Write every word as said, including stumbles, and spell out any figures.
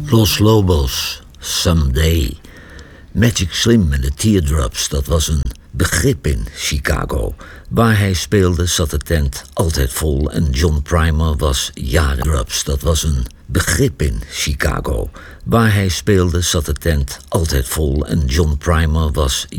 Los Lobos, Someday. Magic Slim en de Teardrops, dat was een begrip in Chicago. Waar hij speelde zat de tent altijd vol en John Primer was jaren Drops, dat was een begrip in Chicago. Waar hij speelde zat de tent altijd vol en John Primer was